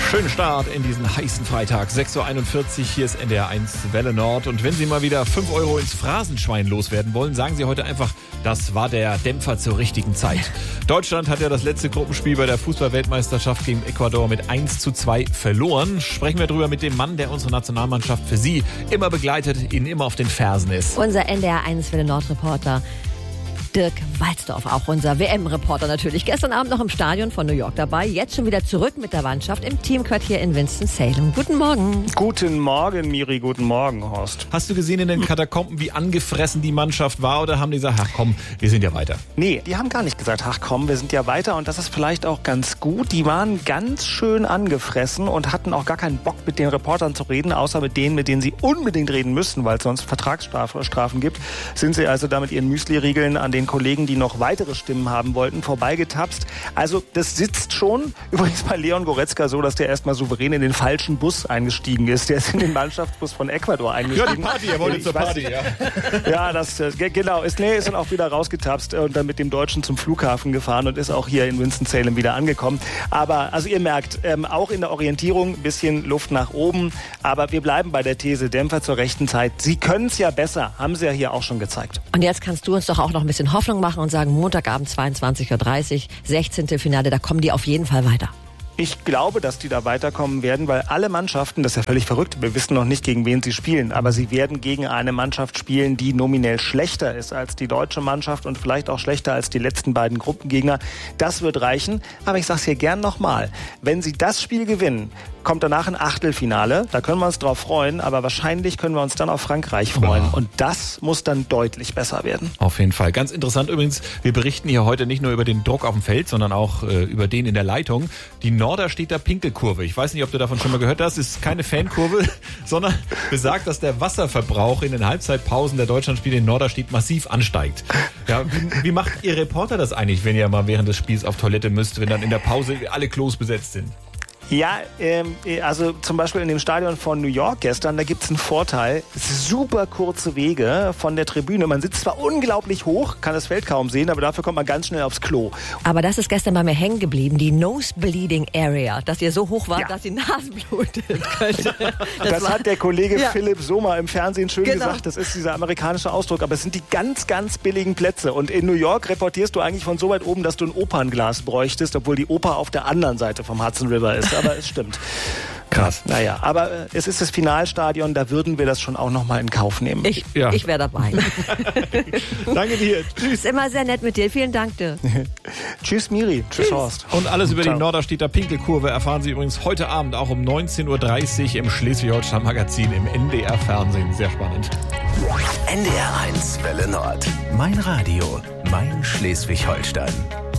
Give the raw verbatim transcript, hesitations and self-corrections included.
Schönen Start in diesen heißen Freitag. sechs Uhr einundvierzig, hier ist N D R eins Welle Nord. Und wenn Sie mal wieder fünf Euro ins Phrasenschwein loswerden wollen, sagen Sie heute einfach, das war der Dämpfer zur richtigen Zeit. Deutschland hat ja das letzte Gruppenspiel bei der Fußball-Weltmeisterschaft gegen Ecuador mit eins zu zwei verloren. Sprechen wir drüber mit dem Mann, der unsere Nationalmannschaft für Sie immer begleitet, Ihnen immer auf den Fersen ist. Unser N D R eins Welle Nord Reporter Dirk Walzdorf, auch unser W M-Reporter natürlich. Gestern Abend noch im Stadion von New York dabei, jetzt schon wieder zurück mit der Mannschaft im Teamquartier in Winston-Salem. Guten Morgen. Guten Morgen, Miri, guten Morgen, Horst. Hast du gesehen in den Katakomben, wie angefressen die Mannschaft war, oder haben die gesagt, ach komm, wir sind ja weiter? Nee, die haben gar nicht gesagt, ach komm, wir sind ja weiter, und das ist vielleicht auch ganz gut. Die waren ganz schön angefressen und hatten auch gar keinen Bock, mit den Reportern zu reden, außer mit denen, mit denen sie unbedingt reden müssen, weil es sonst Vertragsstrafen gibt. Sind sie also da mit ihren Müsli-Riegeln an den Kollegen, die noch weitere Stimmen haben wollten, vorbeigetapst. Also das sitzt schon. Übrigens bei Leon Goretzka so, dass der erstmal souverän in den falschen Bus eingestiegen ist. Der ist in den Mannschaftsbus von Ecuador eingestiegen. Ja, die Party, er wollte zur Party, ja. Ja, das, genau. Ist, nee, ist dann auch wieder rausgetapst und dann mit dem Deutschen zum Flughafen gefahren und ist auch hier in Winston-Salem wieder angekommen. Aber, also ihr merkt, ähm, auch in der Orientierung ein bisschen Luft nach oben. Aber wir bleiben bei der These, Dämpfer zur rechten Zeit. Sie können es ja besser, haben sie ja hier auch schon gezeigt. Und jetzt kannst du uns doch auch noch ein bisschen Hoffnung machen und sagen, Montagabend zweiundzwanzig Uhr dreißig, sechzehnte Finale, da kommen die auf jeden Fall weiter. Ich glaube, dass die da weiterkommen werden, weil alle Mannschaften, das ist ja völlig verrückt, wir wissen noch nicht, gegen wen sie spielen, aber sie werden gegen eine Mannschaft spielen, die nominell schlechter ist als die deutsche Mannschaft und vielleicht auch schlechter als die letzten beiden Gruppengegner. Das wird reichen, aber ich sage es hier gern nochmal, wenn sie das Spiel gewinnen, kommt danach ein Achtelfinale, da können wir uns drauf freuen, aber wahrscheinlich können wir uns dann auf Frankreich freuen. Oh. Und das muss dann deutlich besser werden. Auf jeden Fall. Ganz interessant übrigens, wir berichten hier heute nicht nur über den Druck auf dem Feld, sondern auch äh, über den in der Leitung. Die Norderstedter Pinkelkurve, ich weiß nicht, ob du davon schon mal gehört hast, ist keine Fankurve, sondern besagt, dass der Wasserverbrauch in den Halbzeitpausen der Deutschlandspiele in Norderstedt massiv ansteigt. Ja, wie, wie macht ihr Reporter das eigentlich, wenn ihr mal während des Spiels auf Toilette müsst, wenn dann in der Pause alle Klos besetzt sind? Ja, ähm, also zum Beispiel in dem Stadion von New York gestern, da gibt's einen Vorteil. Super kurze Wege von der Tribüne. Man sitzt zwar unglaublich hoch, kann das Feld kaum sehen, aber dafür kommt man ganz schnell aufs Klo. Aber das ist gestern bei mir hängen geblieben, die Nose-Bleeding Area, dass ihr so hoch wart, ja, dass die Nase blutet könnte. Das, das war, hat der Kollege ja. Philipp Sommer im Fernsehen schön genau. gesagt. Das ist dieser amerikanische Ausdruck. Aber es sind die ganz, ganz billigen Plätze. Und in New York reportierst du eigentlich von so weit oben, dass du ein Opernglas bräuchtest, obwohl die Oper auf der anderen Seite vom Hudson River ist. Aber es stimmt. Krass. Naja, aber äh, es ist das Finalstadion, da würden wir das schon auch noch mal in Kauf nehmen. Ich, ja. ich wäre dabei. Danke dir. Tschüss. Ist immer sehr nett mit dir. Vielen Dank dir. Tschüss Miri. Tschüss, Tschüss Horst. Und alles über Ciao. die Norderstedter Pinkelkurve erfahren Sie übrigens heute Abend auch um neunzehn Uhr dreißig im Schleswig-Holstein Magazin im N D R Fernsehen. Sehr spannend. N D R eins Welle Nord. Mein Radio. Mein Schleswig-Holstein.